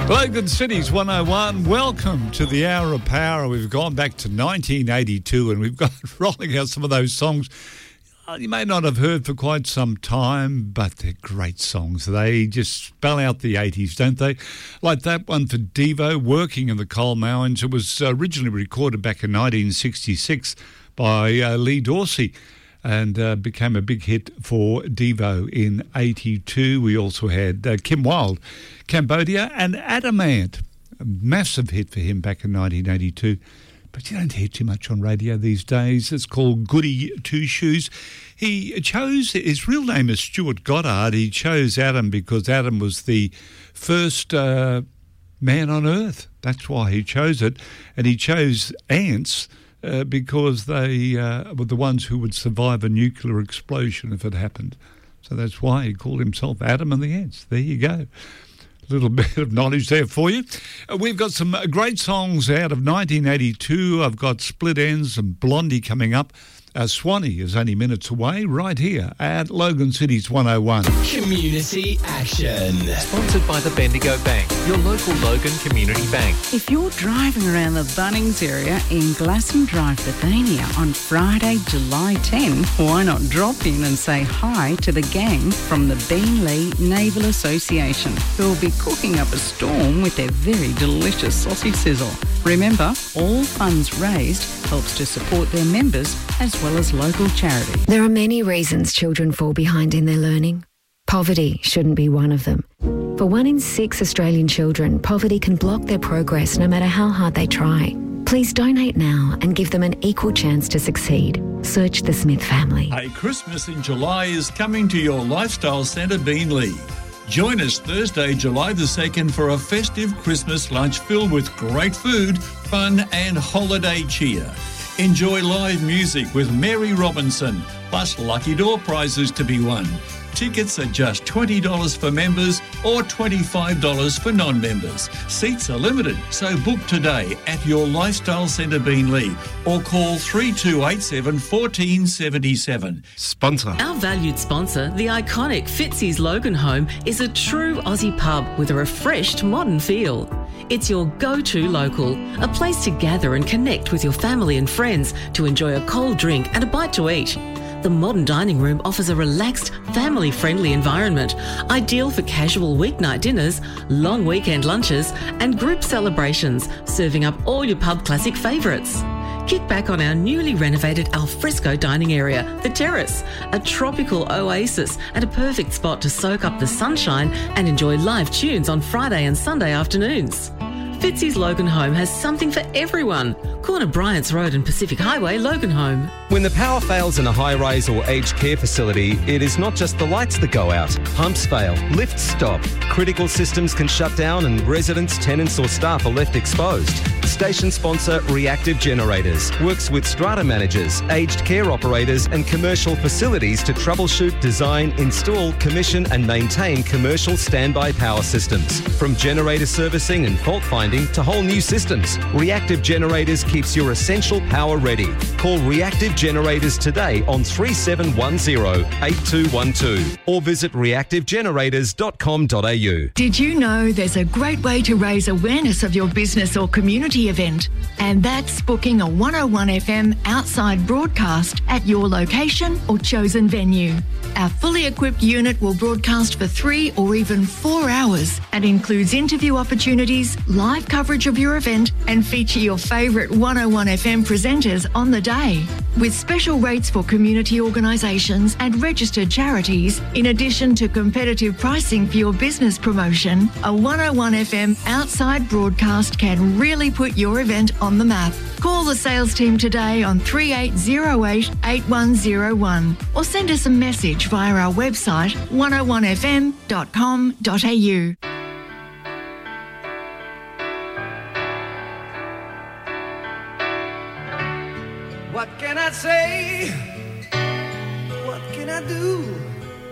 Logan City's 101. Welcome to the Hour of Power. We've gone back to 1982 and we've got rolling out some of those songs you may not have heard for quite some time, but they're great songs. They just spell out the 80s, don't they? Like that one for Devo, Working in the Coal Mines. It was originally recorded back in 1966 by Lee Dorsey and became a big hit for Devo in 82. We also had Kim Wilde, Cambodia, and Adamant, a massive hit for him back in 1982. But you don't hear too much on radio these days. It's called Goody Two Shoes. He chose, his real name is Stuart Goddard. He chose Adam because Adam was the first man on Earth. That's why he chose it. And he chose ants because they were the ones who would survive a nuclear explosion if it happened. So that's why he called himself Adam and the Ants. There you go. Little bit of knowledge there for you. We've got some great songs out of 1982. I've got Split Ends and Blondie coming up. Swanee is only minutes away, right here at Logan City's 101. Community Action. Sponsored by the Bendigo Bank, your local Logan Community Bank. If you're driving around the Bunnings area in Glasson Drive, Bethania on Friday, July 10, why not drop in and say hi to the gang from the Beenleigh Naval Association, who will be cooking up a storm with their very delicious sausage sizzle. Remember, all funds raised helps to support their members as well as local charities. There are many reasons children fall behind in their learning. Poverty shouldn't be one of them. For 1 in 6 Australian children, poverty can block their progress no matter how hard they try. Please donate now and give them an equal chance to succeed. Search the Smith family. A Christmas in July is coming to your Lifestyle Centre Beenleigh. Join us Thursday, July the 2nd for a festive Christmas lunch filled with great food, fun and holiday cheer. Enjoy live music with Mary Robinson, plus lucky door prizes to be won. Tickets are just $20 for members or $25 for non-members. Seats are limited, so book today at your Lifestyle Centre Beenleigh or call 3287 1477. Sponsor. Our valued sponsor, the iconic Fitzy's Logan Home, is a true Aussie pub with a refreshed modern feel. It's your go-to local, a place to gather and connect with your family and friends to enjoy a cold drink and a bite to eat. The modern dining room offers a relaxed, family-friendly environment, ideal for casual weeknight dinners, long weekend lunches and group celebrations, serving up all your pub classic favourites. Kick back on our newly renovated alfresco dining area, The Terrace, a tropical oasis and a perfect spot to soak up the sunshine and enjoy live tunes on Friday and Sunday afternoons. Fitzy's Logan Home has something for everyone. Corner Bryants Road and Pacific Highway, Logan Home. When the power fails in a high-rise or aged care facility, it is not just the lights that go out. Pumps fail, lifts stop, critical systems can shut down and residents, tenants or staff are left exposed. Station sponsor Reactive Generators works with strata managers, aged care operators and commercial facilities to troubleshoot, design, install, commission and maintain commercial standby power systems. From generator servicing and fault finding to whole new systems, Reactive Generators keeps your essential power ready. Call Reactive Generators today on 3710-8212 or visit reactivegenerators.com.au. Did you know there's a great way to raise awareness of your business or community event? And that's booking a 101 FM outside broadcast at your location or chosen venue. Our fully equipped unit will broadcast for 3 or even 4 hours and includes interview opportunities, live coverage of your event and feature your favourite 101 FM presenters on the day. With special rates for community organisations and registered charities, in addition to competitive pricing for your business promotion, a 101 FM outside broadcast can really put your event on the map. Call the sales team today on 3808 8101 or send us a message via our website 101fm.com.au. What can I say? What can I do?